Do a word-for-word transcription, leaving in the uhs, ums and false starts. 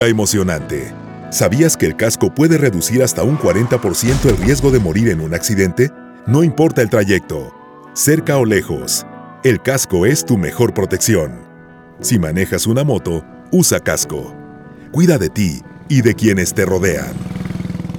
Emocionante. ¿Sabías que el casco puede reducir hasta un cuarenta por ciento el riesgo de morir en un accidente? No importa el trayecto, cerca o lejos, el casco es tu mejor protección. Si manejas una moto, usa casco. Cuida de ti y de quienes te rodean.